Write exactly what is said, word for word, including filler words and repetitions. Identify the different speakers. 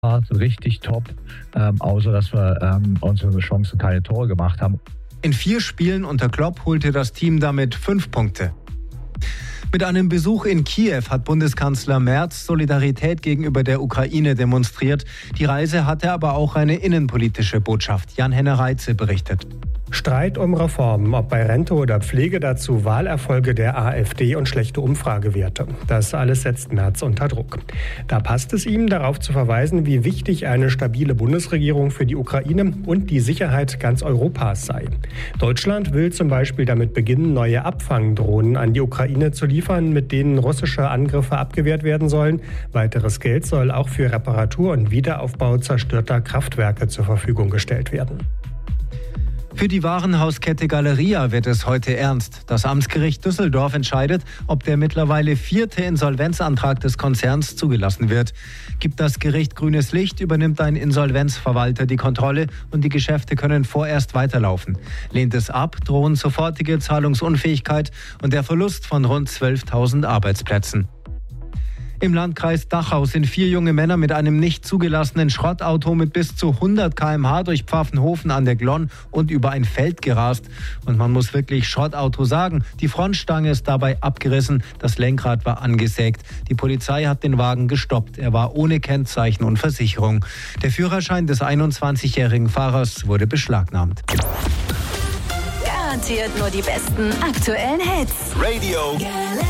Speaker 1: richtig top, ähm, außer dass wir ähm, unsere Chancen keine Tore gemacht haben.
Speaker 2: In vier Spielen unter Klopp holte das Team damit fünf Punkte. Mit einem Besuch in Kiew hat Bundeskanzler Merz Solidarität gegenüber der Ukraine demonstriert. Die Reise hatte aber auch eine innenpolitische Botschaft. Jan-Henner Reitze berichtet.
Speaker 3: Streit um Reformen, ob bei Rente oder Pflege, dazu Wahlerfolge der AfD und schlechte Umfragewerte. Das alles setzt Merz unter Druck. Da passt es ihm, darauf zu verweisen, wie wichtig eine stabile Bundesregierung für die Ukraine und die Sicherheit ganz Europas sei. Deutschland will zum Beispiel damit beginnen, neue Abfangdrohnen an die Ukraine zu liefern, mit denen russische Angriffe abgewehrt werden sollen. Weiteres Geld soll auch für Reparatur und Wiederaufbau zerstörter Kraftwerke zur Verfügung gestellt werden.
Speaker 2: Für die Warenhauskette Galeria wird es heute ernst. Das Amtsgericht Düsseldorf entscheidet, ob der mittlerweile vierte Insolvenzantrag des Konzerns zugelassen wird. Gibt das Gericht grünes Licht, übernimmt ein Insolvenzverwalter die Kontrolle und die Geschäfte können vorerst weiterlaufen. Lehnt es ab, drohen sofortige Zahlungsunfähigkeit und der Verlust von rund zwölftausend Arbeitsplätzen. Im Landkreis Dachau sind vier junge Männer mit einem nicht zugelassenen Schrottauto mit bis zu hundert Kilometer pro Stunde durch Pfaffenhofen an der Glonn und über ein Feld gerast. Und man muss wirklich Schrottauto sagen. Die Frontstange ist dabei abgerissen, das Lenkrad war angesägt. Die Polizei hat den Wagen gestoppt. Er war ohne Kennzeichen und Versicherung. Der Führerschein des einundzwanzigjährigen Fahrers wurde beschlagnahmt.
Speaker 4: Garantiert nur die besten aktuellen Hits.
Speaker 5: Radio